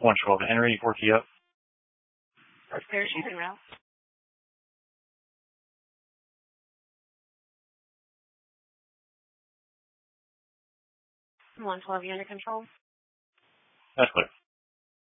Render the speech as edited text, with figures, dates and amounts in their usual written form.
112 to Henry, 4 key up. Parachute en route. 112, you under control? That's clear.